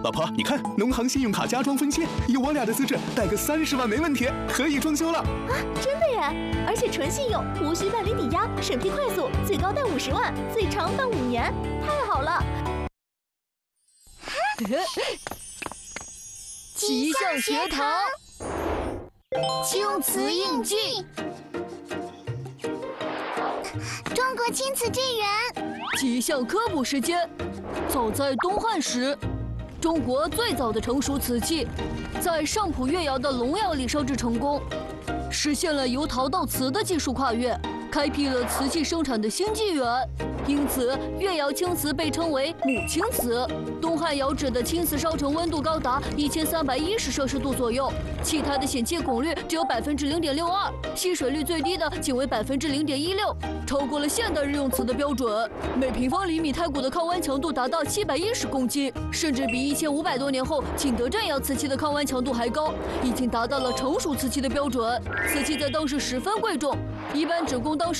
老婆，你看，农行信用卡加装分期，以我俩的资质，贷个30万没问题，可以装修了。 啊，真的耶！而且纯信用，无需办理抵押，审批快速，最高贷50万，最长办5年，太好了！ 奇象学堂，青瓷印记。 中国青瓷纪元， 奇象科普时间。早在东汉时，中国最早的成熟瓷器，在上浦越窑的龙窑里烧制成功，实现了由陶到瓷的技术跨越，开辟了瓷器生产的新纪元。因此，越窑青瓷被称为母青瓷。东汉窑址的青瓷烧成温度高达1310摄氏度左右，气态的显气汞率只有0.62%，吸水率最低的仅为0.16%，超过了现代日用瓷的标准。每平方厘米太古的抗剜强度达到710公斤，甚至比1500多年后景德镇窑瓷器的抗剜强度还高，已经达到了成熟瓷器的标准。瓷器在当时十分贵重，一般只供当时